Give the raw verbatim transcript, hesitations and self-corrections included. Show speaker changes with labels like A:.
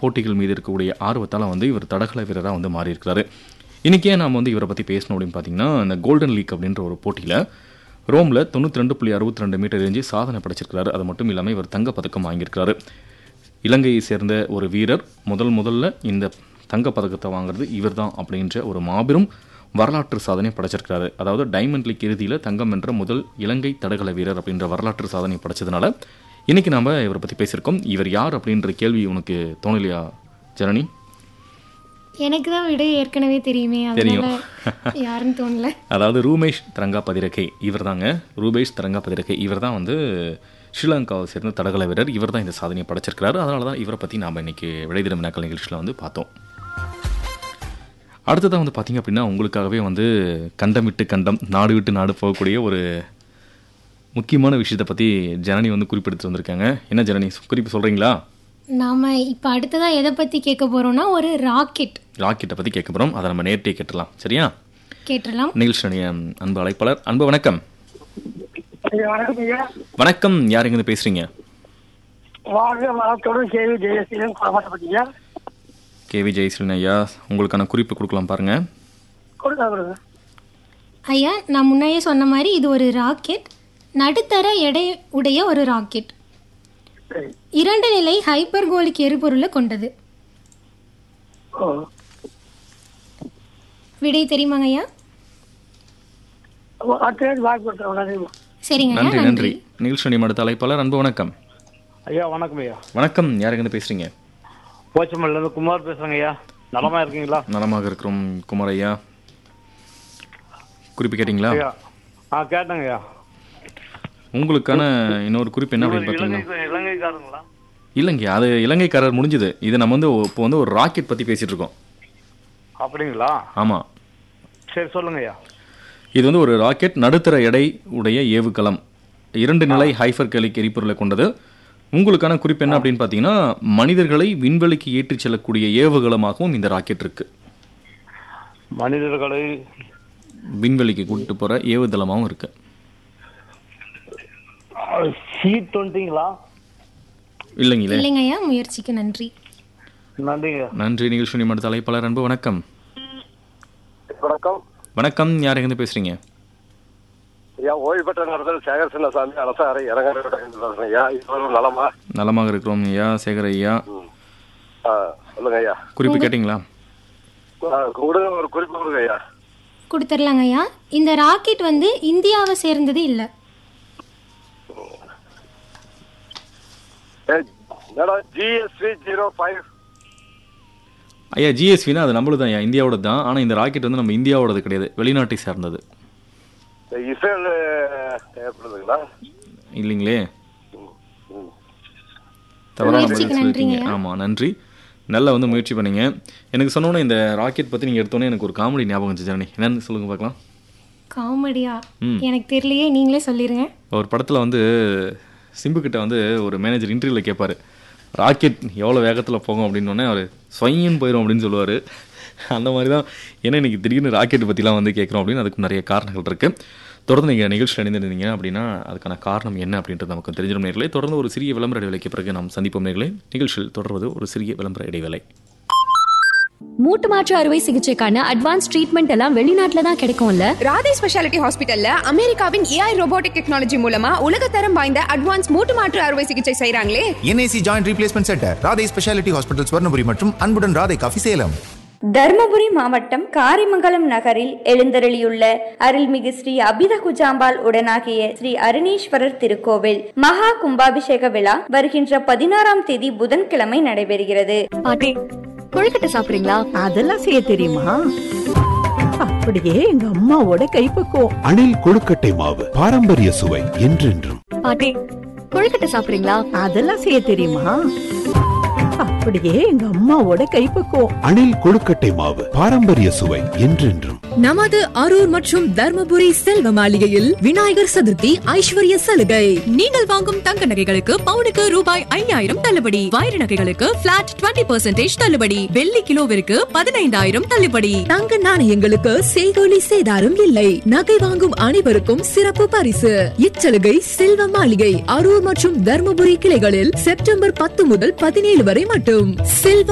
A: போட்டிகள் மீது இருக்கக்கூடிய ஆர்வத்தால் வந்து இவர் தடகள வீரராக வந்து மாறி இருக்கிறாரு. இன்றைக்கே நாம் வந்து இவரை பற்றி பேசணும் அப்படின்னு பார்த்தீங்கன்னா, இந்த கோல்டன் லீக் அப்படின்ற ஒரு போட்டியில் ரோமில் தொண்ணூற்றி ரெண்டு புள்ளி அறுபத்தி ரெண்டு மீட்டர் ரேஞ்சு சாதனை படைச்சிருக்கிறாரு. அது மட்டும் இல்லாமல் இவர் தங்கப்பதக்கம் வாங்கியிருக்கிறாரு. இலங்கையை சேர்ந்த ஒரு வீரர் முதல் முதல்ல இந்த தங்கப்பதக்கத்தை வாங்குறது இவர் தான் அப்படின்ற ஒரு மாபெரும் வரலாற்று சாதனை படைச்சிருக்கிறாரு. அதாவது டைமண்ட் லீக் இறுதியில் தங்கம் வென்ற முதல் இலங்கை தடகள வீரர் அப்படின்ற வரலாற்று சாதனை படைச்சதுனால இன்றைக்கி நாம் இவரை பற்றி பேசியிருக்கோம். இவர் யார் அப்படின்ற கேள்வி உனக்கு தோணலையா ஜனனி?
B: எனக்கு தான் விட ஏற்கனவே தெரியுமே,
A: தெரியும்,
B: யாருன்னு தோணல.
A: அதாவது ரூமேஷ் தரங்காபதிரகை இவர் தாங்க. ரூபேஷ் தரங்காபதிரகை இவர் தான் வந்து ஸ்ரீலங்காவை சேர்ந்த தடகள வீரர். இவர் தான் இந்த சாதனையை படைச்சிருக்கிறாரு. அதனால தான் இவரை பற்றி நாம் இன்றைக்கி விடைதிரும் வினாக்கள் நிகழ்ச்சியில் வந்து பார்த்தோம். அடுத்ததாக வந்து பார்த்திங்க அப்படின்னா, உங்களுக்காகவே வந்து கண்டம் விட்டு கண்டம் நாடு விட்டு நாடு போகக்கூடிய ஒரு முக்கியமான விஷயத்தை பற்றி ஜனனி வந்து குறிப்பிடுத்து வந்திருக்காங்க. என்ன ஜனனி, குறிப்பு சொல்கிறீங்களா?
B: நாம் இப்போ அடுத்ததாக எதை பற்றி கேட்க போகிறோம்னா, ஒரு ராக்கெட்
A: ராக்கெட்டை பற்றி கேட்க போகிறோம். அதை நம்ம நேர்ட்டே கேட்டுடலாம். சரியா?
B: கேட்டுடலாம்.
A: நிகழ்ச்சியுடைய அன்பு அழைப்பாளர். அன்பு வணக்கம். வணக்கம், யார் எங்கேருந்து பேசுகிறீங்க? கேவி ஜெயசீலன் ஐயா, உங்களுக்கான குறிப்பு கொடுக்கலாம் பாருங்க.
B: ஐயா, நான் முன்னையே சொன்ன மாதிரி இது ஒரு ராக்கெட், நடுத்தர எடை உடைய ஒரு ராக்கெட், இரண்டு நிலை ஹைப்பர்கோலிக் எரிபொருளை கொண்டது. விடை தெரியுமாங்க ஐயா? சரிங்க,
A: நன்றி நன்றி. நிகழ்ச்சி அடுத்த அழைப்பாளர். அன்பு வணக்கம்.
C: ஐயா வணக்கம். ஐயா
A: வணக்கம், யார் எங்கேருந்து பேசுறீங்க?
C: போச்சமல்ல இருந்து குமார் பேசுறேங்க. ஐயா நலமா இருக்கீங்களா?
A: நலமாக இருக்கிறோம் குமார் ஐயா. குறிப்பு கேட்டீங்களா?
C: ஆ கேட்டேங்க ஐயா.
A: உங்களுக்கான இன்னொரு குறிப்பு என்ன அப்படின்னு பார்த்தீங்கன்னா,
C: இலங்கைக்காரங்களா?
A: இல்லைங்க, அது இலங்கைக்காரர் முடிஞ்சது. இது நம்ம வந்து இப்போ வந்து ஒரு ராக்கெட் பற்றி பேசிட்டு இருக்கோம்.
C: அப்படிங்களா?
A: ஆமாம்,
C: சரி சொல்லுங்க ஐயா.
A: இது வந்து ஒரு ராக்கெட், நடுத்தர எடை உடைய ஏவுகலம், இரண்டு நிலை ஹைப்பர்கோலிக் எரிபொருளை கொண்டது. உங்களுக்கான குறிப்பு என்ன அப்படின்னு பார்த்தீங்கன்னா, மனிதர்களை விண்வெளிக்கு ஏற்றிச் செல்லக்கூடிய ஏவுகலமாகவும் இந்த ராக்கெட் இருக்கு.
C: மனிதர்களை
A: விண்வெளிக்கு கூட்டிட்டு போற ஏவுதளமாகவும் இருக்கு.
C: சி டுவெண்ட்டிங்களா?
A: இல்லைங்களே.
B: இல்லைங்க ஐயா, முயற்சிக்கு நன்றி.
C: நன்றிங்க.
A: நன்றி. நிகழ்ச்சி நிமிட அழைப்பாளர். அன்பு வணக்கம்.
D: வணக்கம்.
A: வணக்கம், யார் எங்கேருந்து பேசுறீங்க?
D: ஐயா ஓய்வு பெற்ற நடத்தல் சேகர் சின்னசாமி அரசாரை இறங்க நலமா?
A: நலமாக இருக்கிறோம் ஐயா. சேகர் ஐயா,
D: சொல்லுங்க ஐயா.
A: குறிப்பு கேட்டீங்களா?
D: கொடுங்க, ஒரு குறிப்பு கொடுங்க ஐயா.
B: கொடுத்துடலாங்க ஐயா. இந்த ராக்கெட் வந்து இந்தியாவை சேர்ந்தது இல்லை.
D: GSV zero five.
A: ஐயா ஜிஎஸ்வினா அது நம்மளது தான் ஐயா, இந்தியாவோட தான். ஆனால் இந்த ராக்கெட் வந்து நம்ம இந்தியாவோடது கிடையாது, வெளிநாட்டை சார்ந்தது.
D: இஸ்ரேல் தேவைப்படுதுங்களா?
A: இல்லைங்களே, தவறான பதில் சொல்லிருக்கீங்க. ஆமாம், நன்றி. நல்லா வந்து முயற்சி பண்ணீங்க. எனக்கு சொன்னோன்னே இந்த ராக்கெட் பற்றி நீங்கள் எடுத்தோன்னே எனக்கு ஒரு காமெடி ஞாபகம் இருந்துச்சு ஜனனி. என்னன்னு சொல்லுங்க பார்க்கலாம்.
B: காமெடியா? எனக்கு தெரியலையே, நீங்களே சொல்லிடுங்க.
A: ஒரு படத்தில் வந்து சிம்புக்கிட்ட வந்து ஒரு மேனேஜர் இன்டர்வியூவில் கேட்பார், ராக்கெட் எவ்வளோ வேகத்தில் போகும் அப்படின்னோடனே அவர் ஸ்வைன்னு போயிடும் அப்படின்னு சொல்லுவார். அந்த மாதிரி தான். ஏன்னா இன்றைக்கி திடீர்னு ராக்கெட் பற்றிலாம் வந்து கேட்குறோம் அப்படின்னு அதுக்கு நிறைய காரணங்கள் இருக்குது. தொடர்ந்து நீங்கள் நிகழ்ச்சியில் அணிந்திருந்தீங்க அப்படின்னா அதுக்கான காரணம் என்ன அப்படின்றது நமக்கு தெரிஞ்சிடும் நேர்களே. தொடர்ந்து ஒரு சிறிய விளம்பர இடைவேளைக்கு பிறகு நாம் சந்திப்போம் நேர்களே. நிகழ்ச்சியில் தொடர்வது ஒரு சிறிய விளம்பர இடைவேளை.
E: மூட்டு மாற்று அறுவை சிகிச்சைக்கான அட்வான்ஸ் ட்ரீட்மெண்ட் எல்லாம் வெளிநாட்டுல தான் கிடைக்கும்ல.
F: ராதே ஸ்பெஷாலிட்டி ஹாஸ்பிட்டல்ல அமெரிக்காவின் ஏஐ ரோபோட்டிக் டெக்னாலஜி மூலமா உலகத்தரம் வாய்ந்த அட்வான்ஸ் மூட்டு மாற்று அறுவை சிகிச்சை செய்றாங்களே.
G: NIC joint replacement centre, Radhe speciality hospital, Swarnapuri மற்றும் அன்புடன் ராதே காஃபி சேலம்.
H: தர்மபுரி மாவட்டம் காரிமங்கலம் நகரில் எழுந்தருளியுள்ள அருள்மிகு ஸ்ரீ அபித குஜாம்பாள் உடனாகிய ஸ்ரீ அருணீஸ்வரர் திருக்கோவில் மகா கும்பாபிஷேக விழா வருகின்ற பதினாறாம் தேதி புதன்கிழமை நடைபெறுகிறது.
E: பாட்டி, கொழுக்கட்டை சாப்பிடுறீங்களா?
I: அதெல்லாம் செய்ய தெரியுமா? அப்படியே எங்க அம்மாவோட கைப்பக்குவம்.
J: அணில் கொழுக்கட்டை மாவு, பாரம்பரிய சுவை என்றென்றும்.
E: பாட்டி, கொழுக்கட்டை சாப்பிடுறீங்களா?
I: அதெல்லாம் செய்ய தெரியுமா? அப்படியே எங்க அம்மாவோட கைப்பக்குவம்.
J: அணில் கொழுக்கட்டை மாவு, பாரம்பரிய சுவை என்றென்றும்.
K: நமது அரூர் மற்றும் தர்மபுரி செல்வ மாளிகையில் விநாயகர் சதுர்த்தி ஐஸ்வர்ய சலுகை. நீங்கள் வாங்கும் தங்க நகைகளுக்கு பவுனுக்கு ரூபாய் ஐயாயிரம் தள்ளுபடி, வைர நகைகளுக்கு பிளாட் இருபது பர்சன்டேஜ் தள்ளுபடி, வெள்ளி கிலோவிற்கு பதினைந்தாயிரம் தள்ளுபடி, தங்க நாணயங்களுக்கு செய்கூலி சேதாரம் இல்லை. நகை வாங்கும் அனைவருக்கும் சிறப்பு பரிசு. இச்சலுகை செல்வ மாளிகை அரூர் மற்றும் தர்மபுரி கிளைகளில் செப்டம்பர் பத்து முதல் பதினேழு வரை மட்டும். செல்வ